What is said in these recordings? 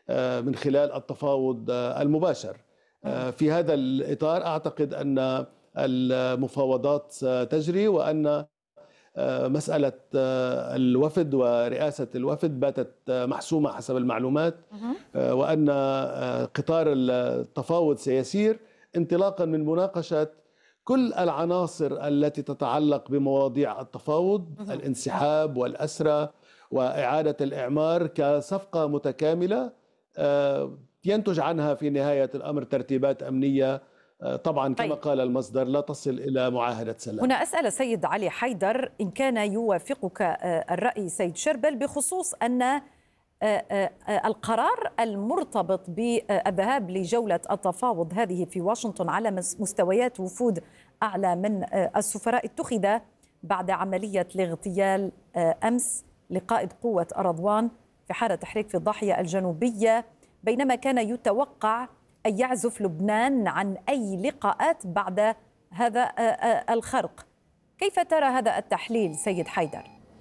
من خلال التفاوض المباشر. في هذا الإطار أعتقد أن المفاوضات ستجري، وأن مسألة الوفد ورئاسة الوفد باتت محسومة حسب المعلومات، وأن قطار التفاوض سيسير انطلاقا من مناقشة كل العناصر التي تتعلق بمواضيع التفاوض، الانسحاب والأسرى وإعادة الإعمار كصفقة متكاملة ينتج عنها في نهاية الأمر ترتيبات أمنية طبعا كما قال المصدر لا تصل إلى معاهدة سلام. هنا أسأل سيد علي حيدر إن كان يوافقك الرأي سيد شربل بخصوص أن القرار المرتبط بالذهاب لجولة التفاوض هذه في واشنطن على مستويات وفود أعلى من السفراء اتخذ بعد عملية الاغتيال أمس لقائد قوة رضوان في حارة تحريك في الضاحية الجنوبية، بينما كان يتوقع أن يعزف لبنان عن أي لقاءات بعد هذا الخرق. كيف ترى هذا التحليل سيد حيدر؟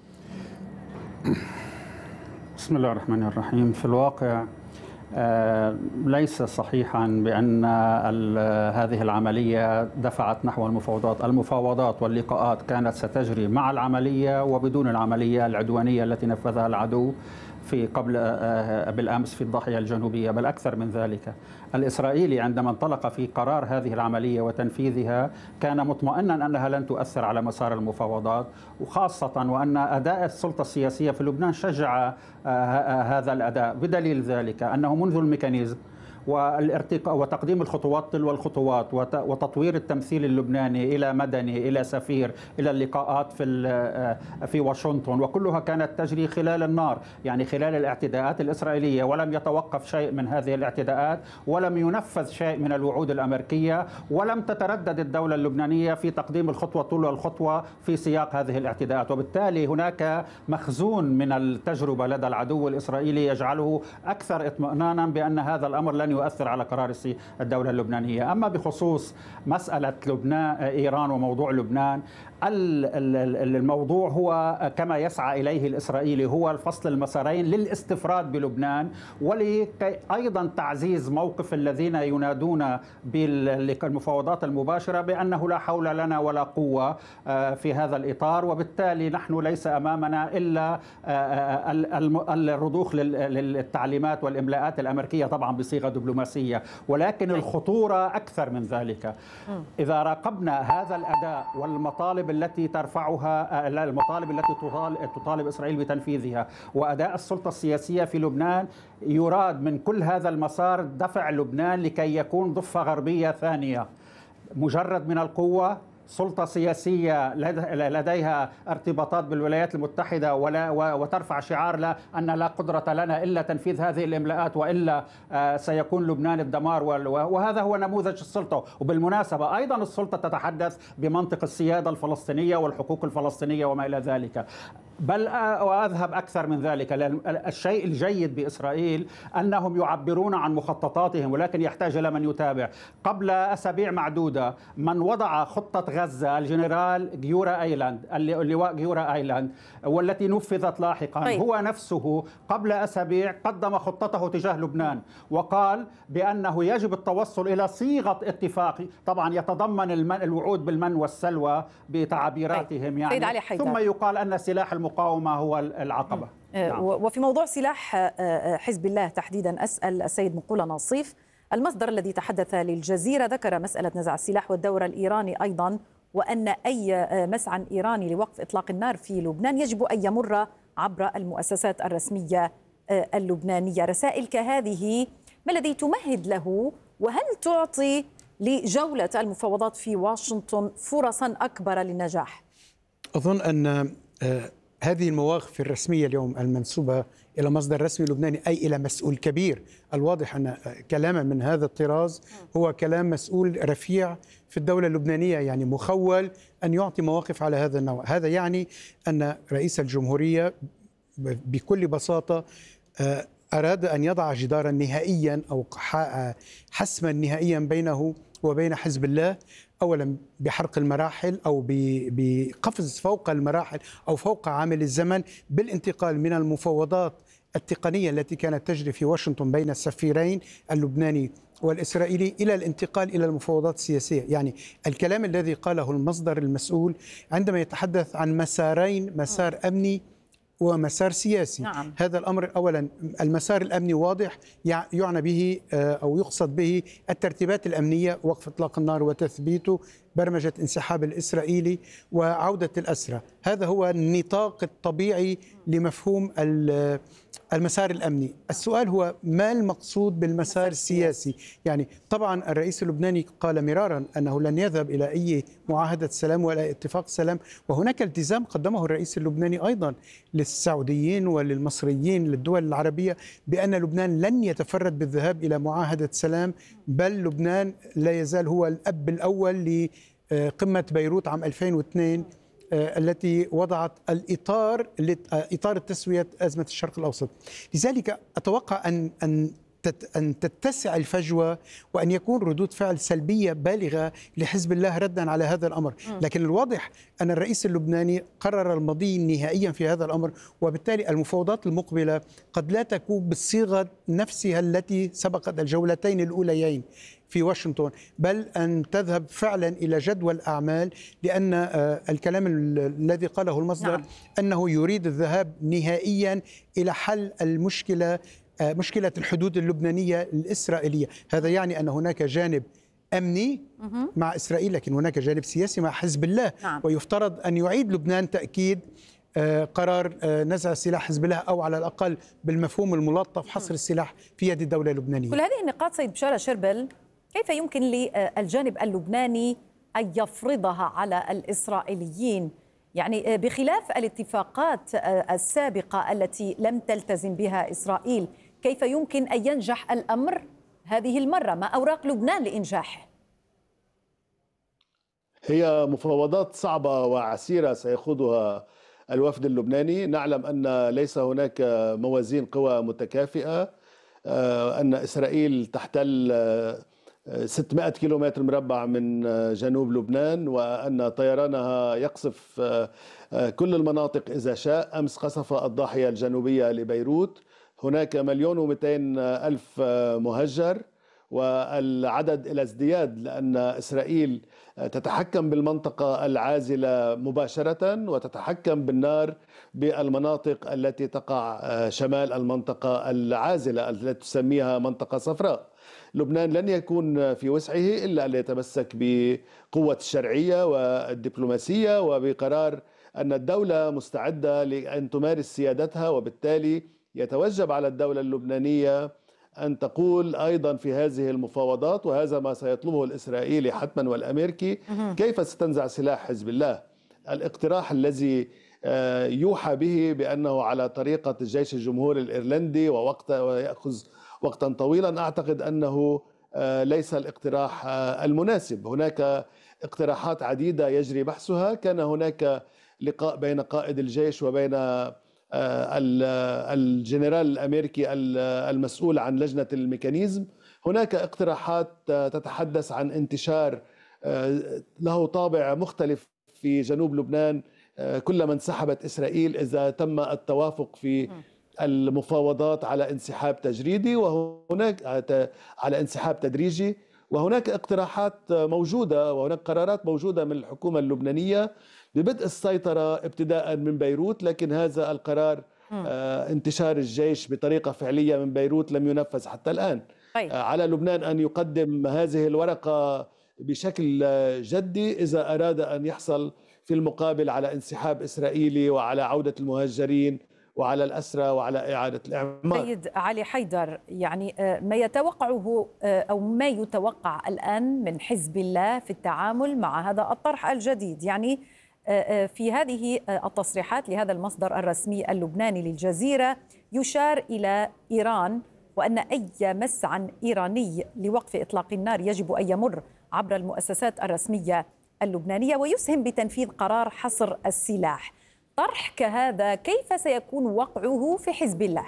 بسم الله الرحمن الرحيم. في الواقع ليس صحيحا بأن هذه العملية دفعت نحو المفاوضات واللقاءات كانت ستجري مع العملية وبدون العملية العدوانية التي نفذها العدو في بالأمس في الضاحية الجنوبية، بل أكثر من ذلك. الإسرائيلي عندما انطلق في قرار هذه العملية وتنفيذها كان مطمئنا أنها لن تؤثر على مسار المفاوضات، وخاصة وأن أداء السلطة السياسية في لبنان شجع هذا الأداء، بدليل ذلك أنه منذ الميكانيزم والارتقاء وتقديم الخطوات تلو الخطوات وتطوير التمثيل اللبناني إلى مدني إلى سفير إلى اللقاءات في واشنطن، وكلها كانت تجري خلال النار، يعني خلال الاعتداءات الإسرائيلية، ولم يتوقف شيء من هذه الاعتداءات، ولم ينفذ شيء من الوعود الأمريكية، ولم تتردد الدولة اللبنانية في تقديم الخطوة تلو الخطوة في سياق هذه الاعتداءات. وبالتالي هناك مخزون من التجربة لدى العدو الإسرائيلي يجعله أكثر اطمئنانا بأن هذا الأمر لن يؤثر على قرار الدولة اللبنانية. أما بخصوص مسألة لبنان إيران وموضوع لبنان، الموضوع هو كما يسعى إليه الإسرائيلي، هو الفصل المسارين للاستفراد بلبنان، ولأيضا تعزيز موقف الذين ينادون بالمفاوضات المباشرة بأنه لا حول لنا ولا قوة في هذا الإطار. وبالتالي نحن ليس أمامنا إلا الرضوخ للتعليمات والإملاءات الأمريكية طبعا بصيغة دبلوماسية، ولكن الخطورة أكثر من ذلك. إذا راقبنا هذا الأداء والمطالب التي ترفعها، المطالب التي تطالب إسرائيل بتنفيذها، وأداء السلطة السياسية في لبنان، يراد من كل هذا المسار دفع لبنان لكي يكون ضفة غربية ثانية، مجرد من القوة، سلطة سياسية لديها ارتباطات بالولايات المتحدة وترفع شعار أن لا قدرة لنا إلا تنفيذ هذه الإملاءات وإلا سيكون لبنان الدمار، وهذا هو نموذج السلطة. وبالمناسبة أيضا السلطة تتحدث بمنطق السيادة الفلسطينية والحقوق الفلسطينية وما إلى ذلك. بل وأذهب أكثر من ذلك، لأن الشيء الجيد بإسرائيل أنهم يعبرون عن مخططاتهم، ولكن يحتاج إلى من يتابع. قبل أسابيع معدودة من وضع خطة غزة الجنرال جيورا أيلاند، اللواء جيورا أيلاند، والتي نفذت لاحقا، هو نفسه قبل أسابيع قدم خطته تجاه لبنان وقال بأنه يجب التوصل إلى صيغة اتفاق طبعا يتضمن الوعود بالمن والسلوى بتعبيراتهم، يعني ثم يقال أن سلاح المقاومة هو العقبة. وفي موضوع سلاح حزب الله تحديدا أسأل السيد مقولة نصيف. المصدر الذي تحدث للجزيرة ذكر مسألة نزع السلاح والدور الإيراني أيضا، وأن أي مسعى إيراني لوقف إطلاق النار في لبنان يجب أن يمر عبر المؤسسات الرسمية اللبنانية. رسائل كهذه ما الذي تمهد له، وهل تعطي لجولة المفاوضات في واشنطن فرصا أكبر للنجاح؟ أظن أن هذه المواقف الرسمية اليوم المنسوبة إلى مصدر رسمي لبناني أي إلى مسؤول كبير، الواضح أن كلاما من هذا الطراز هو كلام مسؤول رفيع في الدولة اللبنانية، يعني مخول أن يعطي مواقف على هذا النوع. هذا يعني أن رئيس الجمهورية بكل بساطة أراد أن يضع جدارا نهائيا أو حسما نهائيا بينه وبين حزب الله، أولا بحرق المراحل أو بقفز فوق المراحل أو فوق عامل الزمن، بالانتقال من المفاوضات التقنية التي كانت تجري في واشنطن بين السفيرين اللبناني والإسرائيلي إلى الانتقال إلى المفاوضات السياسية. يعني الكلام الذي قاله المصدر المسؤول عندما يتحدث عن مسارين، مسار أمني ومسار سياسي. نعم. هذا الأمر أولا، المسار الأمني واضح، يعنى به أو يقصد به الترتيبات الأمنية، وقف إطلاق النار وتثبيته، برمجة انسحاب الإسرائيلي وعودة الأسرى. هذا هو النطاق الطبيعي لمفهوم المسار الأمني. السؤال هو ما المقصود بالمسار السياسي؟ يعني طبعا الرئيس اللبناني قال مرارا أنه لن يذهب إلى أي معاهدة سلام ولا اتفاق سلام، وهناك التزام قدمه الرئيس اللبناني أيضا للسعوديين وللمصريين للدول العربية بأن لبنان لن يتفرد بالذهاب إلى معاهدة سلام، بل لبنان لا يزال هو الأب الأول لقمة بيروت عام 2002 التي وضعت إطار التسوية أزمة الشرق الأوسط. لذلك أتوقع أن تتسع الفجوة وأن يكون ردود فعل سلبية بالغة لحزب الله ردا على هذا الأمر. لكن الواضح أن الرئيس اللبناني قرر المضي نهائيا في هذا الأمر، وبالتالي المفاوضات المقبلة قد لا تكون بالصيغة نفسها التي سبقت الجولتين الأوليين في واشنطن، بل أن تذهب فعلا إلى جدول أعمال، لأن الكلام الذي قاله المصدر أنه يريد الذهاب نهائيا إلى حل المشكلة، مشكلة الحدود اللبنانية الإسرائيلية. هذا يعني أن هناك جانب أمني مع إسرائيل، لكن هناك جانب سياسي مع حزب الله. ويفترض أن يعيد لبنان تأكيد قرار نزع سلاح حزب الله، أو على الأقل بالمفهوم الملطف حصر السلاح في يد الدولة اللبنانية. كل هذه النقاط سيد بشارة شربل، كيف يمكن للجانب اللبناني أن يفرضها على الإسرائيليين؟ يعني بخلاف الاتفاقات السابقة التي لم تلتزم بها إسرائيل، كيف يمكن أن ينجح الأمر هذه المرة؟ ما أوراق لبنان لإنجاحه؟ هي مفاوضات صعبة وعسيرة سيخوضها الوفد اللبناني. نعلم أن ليس هناك موازين قوى متكافئة، أن إسرائيل تحتل 600 كيلومتر مربع من جنوب لبنان، وأن طيرانها يقصف كل المناطق إذا شاء. أمس قصف الضاحية الجنوبية لبيروت. هناك 1,200,000 مهجر، والعدد إلى ازدياد، لأن إسرائيل تتحكم بالمنطقة العازلة مباشرة، وتتحكم بالنار بالمناطق التي تقع شمال المنطقة العازلة التي تسميها منطقة صفراء. لبنان لن يكون في وسعه إلا أن يتمسك بقوة الشرعية والدبلوماسية، وبقرار أن الدولة مستعدة لأن تمارس سيادتها، وبالتالي يتوجب على الدولة اللبنانية أن تقول أيضا في هذه المفاوضات، وهذا ما سيطلبه الإسرائيلي حتما والأمريكي، كيف ستنزع سلاح حزب الله. الاقتراح الذي يوحى به بأنه على طريقة الجيش الجمهوري الإيرلندي ويأخذ وقتا طويلا، أعتقد أنه ليس الاقتراح المناسب. هناك اقتراحات عديدة يجري بحثها. كان هناك لقاء بين قائد الجيش وبين الجنرال الأمريكي المسؤول عن لجنة الميكانيزم. هناك اقتراحات تتحدث عن انتشار له طابع مختلف في جنوب لبنان كلما انسحبت إسرائيل، إذا تم التوافق في المفاوضات على انسحاب تجريدي، وهناك على انسحاب تدريجي. وهناك اقتراحات موجودة وهناك قرارات موجودة من الحكومة اللبنانية ببدء السيطرة ابتداء من بيروت، لكن هذا القرار انتشار الجيش بطريقة فعلية من بيروت لم ينفذ حتى الآن. على لبنان أن يقدم هذه الورقة بشكل جدي إذا أراد أن يحصل في المقابل على انسحاب إسرائيلي وعلى عودة المهجرين وعلى الأسرى وعلى إعادة الإعمار. سيد علي حيدر، يعني ما يتوقعه أو ما يتوقع الآن من حزب الله في التعامل مع هذا الطرح الجديد؟ يعني في هذه التصريحات لهذا المصدر الرسمي اللبناني للجزيرة يشار إلى إيران، وأن أي مسعى إيراني لوقف إطلاق النار يجب أن يمر عبر المؤسسات الرسمية اللبنانية ويسهم بتنفيذ قرار حصر السلاح. طرح كهذا كيف سيكون وقعه في حزب الله؟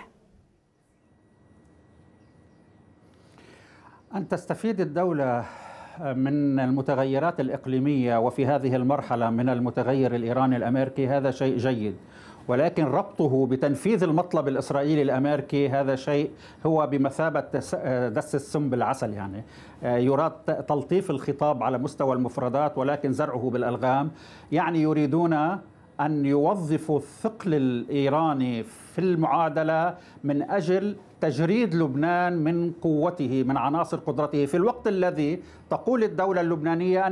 أن تستفيد الدولة من المتغيرات الإقليمية، وفي هذه المرحلة من المتغير الإيراني الأمريكي، هذا شيء جيد. ولكن ربطه بتنفيذ المطلب الإسرائيلي الأمريكي هذا شيء هو بمثابة دس السم بالعسل. يعني يراد تلطيف الخطاب على مستوى المفردات ولكن زرعه بالألغام. يعني يريدون أن يوظفوا الثقل الإيراني في المعادلة من أجل تجريد لبنان من قوته، من عناصر قدرته، في الوقت الذي تقول الدولة اللبنانية